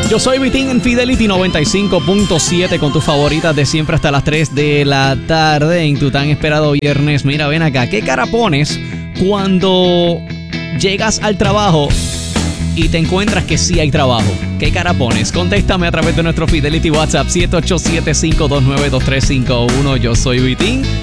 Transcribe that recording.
Yo soy Vitín en Fidelity 95.7 con tus favoritas de siempre hasta las 3 de la tarde en tu tan esperado viernes. Mira, ven acá, ¿qué cara pones cuando llegas al trabajo y te encuentras que sí hay trabajo? ¿Qué cara pones? Contéstame a través de nuestro Fidelity WhatsApp 787-529-2351. Yo soy Vitín.